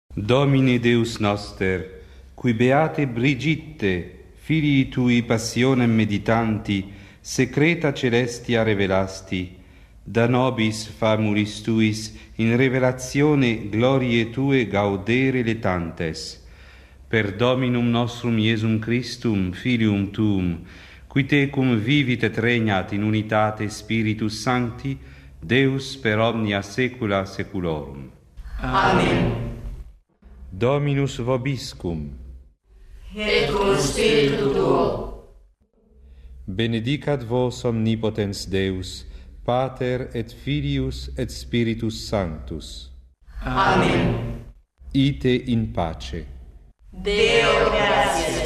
Domine Deus noster, qui beate Brigitte, filii tui passionem meditanti, secreta celestia revelasti, da nobis famulis tuis in revelatione gloriae tue gaudere letantes. Per Dominum nostrum Iesum Christum, Filium tuum, qui tecum vivit et regnat in unitate Spiritus Sancti, Deus per omnia saecula saeculorum. Amen. Dominus vobiscum. Et cum spiritu tuo. Benedicat vos omnipotens Deus, Pater et Filius et Spiritus Sanctus. Amen. Ite in pace. Deo gratias